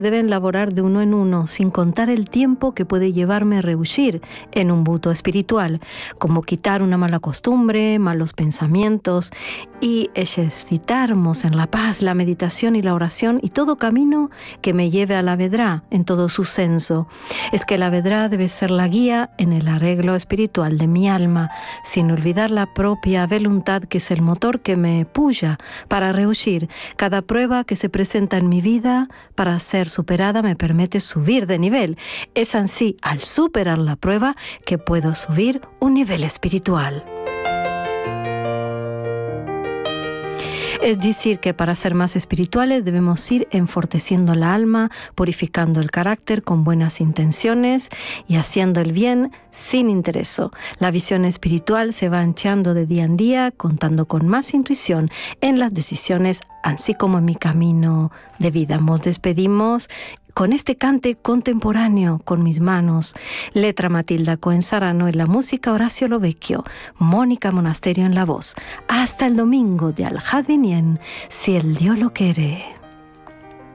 deben laborar de uno en uno, sin contar el tiempo que puede llevarme a rehuir en un buto espiritual, como quitar una mala costumbre, malos pensamientos, y ejercitarnos en la paz, la meditación y la oración, y todo camino que me lleve a la vedrá en todo su senso. Es que la vedrá debe ser la guía en el arreglo espiritual de mi alma, sin olvidar la propia voluntad, que es el motor que me puya para rehuir cada prueba que se presenta en mi vida. Para ser superada me permite subir de nivel. Es así, al superar la prueba, que puedo subir un nivel espiritual. Es decir, que para ser más espirituales debemos ir enfortaleciendo la alma, purificando el carácter con buenas intenciones y haciendo el bien sin interés. La visión espiritual se va anchando de día en día, contando con más intuición en las decisiones, así como en mi camino de vida. Nos despedimos con este cante contemporáneo con mis manos. Letra Matilda Coenzarano, en la música Horacio Lovecchio, Mónica Monasterio en la voz. Hasta el domingo de Al Hadvinien, si el Dios lo quiere.